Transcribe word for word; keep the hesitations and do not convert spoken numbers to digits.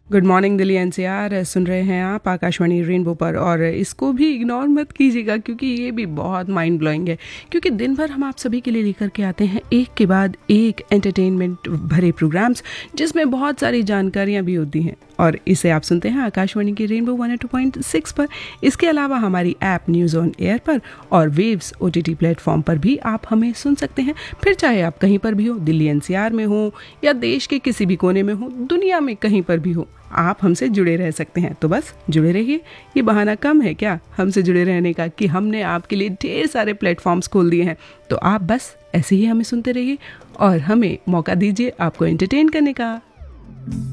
Good morning Delhi NCR सुन रहे हैं आप आकाशवाणी रेनबो पर। और इसको भी इग्नोर मत कीजिएगा क्योंकि ये भी बहुत माइंड ब्लोइंग है, क्योंकि दिन भर हम आप सभी के लिए लेकर के आते हैं एक के बाद एक एंटरटेनमेंट भरे प्रोग्राम्स जिसमें बहुत सारी जानकारियां भी होती हैं। और इसे आप सुनते हैं आकाशवाणी की rainbow one O two point six पर। इसके अलावा हमारी ऐप न्यूज़ ऑन एयर पर और वेव्स ओटीटी प्लेटफॉर्म पर भी आप हमें सुन सकते हैं। फिर चाहे आप कहीं पर भी हो, दिल्ली एनसीआर में हो या देश के किसी भी कोने में हो, दुनिया में कहीं पर भी हो, आप हमसे जुड़े रह सकते हैं। तो बस जुड़े रहिए। ये बहाना कम है क्या हमसे जुड़े रहने का कि हमने आपके लिए ढेर सारे प्लेटफॉर्म्स खोल दिए हैं। तो आप बस ऐसे ही हमें सुनते रहिए और हमें मौका दीजिए आपको एंटरटेन करने का।